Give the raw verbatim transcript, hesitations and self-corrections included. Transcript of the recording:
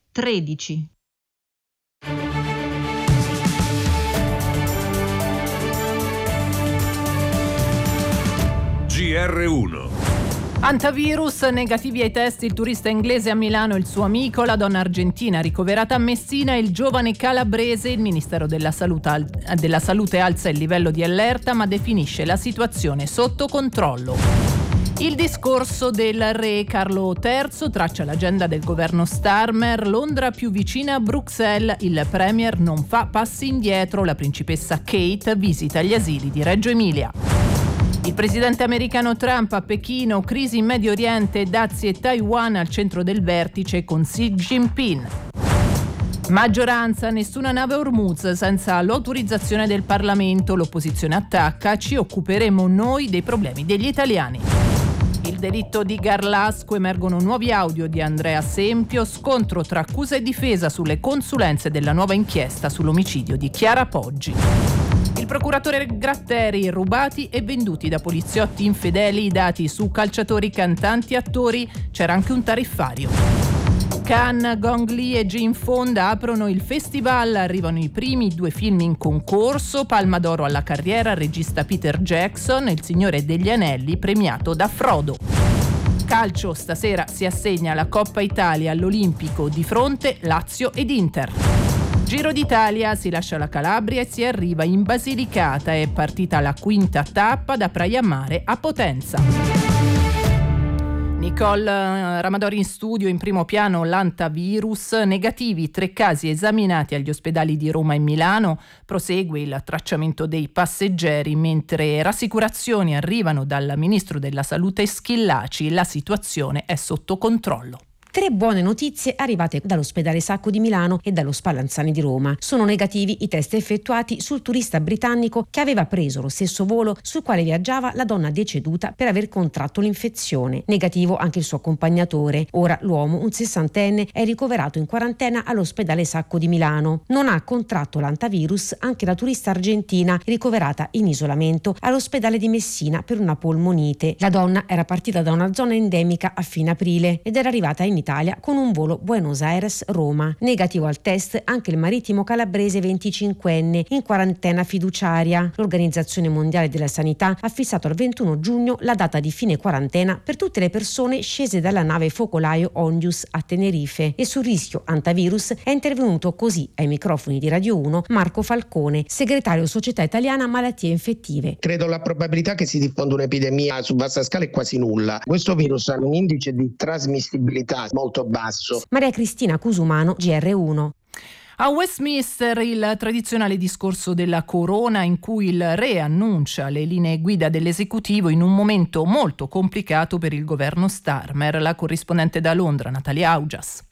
tredici. G R uno. Antivirus, negativi ai test il turista inglese a Milano e il suo amico, la donna argentina ricoverata a Messina e il giovane calabrese. Il Ministero della Salute, della Salute alza il livello di allerta ma definisce la situazione sotto controllo. Il discorso del re Carlo terzo traccia l'agenda del governo Starmer, Londra più vicina a Bruxelles, il premier non fa passi indietro, la principessa Kate visita gli asili di Reggio Emilia. Il presidente americano Trump a Pechino, crisi in Medio Oriente, dazi e Taiwan al centro del vertice con Xi Jinping. Maggioranza, nessuna nave Hormuz senza l'autorizzazione del Parlamento, l'opposizione attacca, ci occuperemo noi dei problemi degli italiani. Il delitto di Garlasco, emergono nuovi audio di Andrea Sempio, scontro tra accusa e difesa sulle consulenze della nuova inchiesta sull'omicidio di Chiara Poggi. Il procuratore Gratteri, rubati e venduti da poliziotti infedeli i dati su calciatori, cantanti, attori, c'era anche un tariffario. Cannes, Gong Li e Jane Fonda aprono il festival, arrivano i primi due film in concorso, Palma d'Oro alla carriera, regista Peter Jackson, Il Signore degli Anelli, premiato da Frodo. Calcio, stasera si assegna la Coppa Italia all'Olimpico, di fronte Lazio ed Inter. Giro d'Italia, si lascia la Calabria e si arriva in Basilicata, è partita la quinta tappa da Praia Mare a Potenza. Nicole Ramadori in studio, in primo piano l'antivirus, negativi tre casi esaminati agli ospedali di Roma e Milano, prosegue il tracciamento dei passeggeri, mentre rassicurazioni arrivano dal ministro della Salute Schillaci, la situazione è sotto controllo. Tre buone notizie arrivate dall'ospedale Sacco di Milano e dallo Spallanzani di Roma. Sono negativi i test effettuati sul turista britannico che aveva preso lo stesso volo sul quale viaggiava la donna deceduta per aver contratto l'infezione. Negativo anche il suo accompagnatore. Ora l'uomo, un sessantenne, è ricoverato in quarantena all'ospedale Sacco di Milano. Non ha contratto l'antivirus anche la turista argentina ricoverata in isolamento all'ospedale di Messina per una polmonite. La donna era partita da una zona endemica a fine aprile ed era arrivata in Italia con un volo Buenos Aires-Roma. Negativo al test anche il marittimo calabrese venticinquenne in quarantena fiduciaria. L'Organizzazione Mondiale della Sanità ha fissato al ventuno giugno la data di fine quarantena per tutte le persone scese dalla nave focolaio Ondius a Tenerife, e sul rischio antivirus è intervenuto così ai microfoni di Radio uno Marco Falcone, segretario Società Italiana Malattie Infettive. Credo la probabilità che si diffonda un'epidemia su vasta scala è quasi nulla. Questo virus ha un indice di trasmissibilità molto basso. Maria Cristina Cusumano, G R uno. A Westminster il tradizionale discorso della corona in cui il re annuncia le linee guida dell'esecutivo in un momento molto complicato per il governo Starmer. La corrispondente da Londra, Natalia Augias.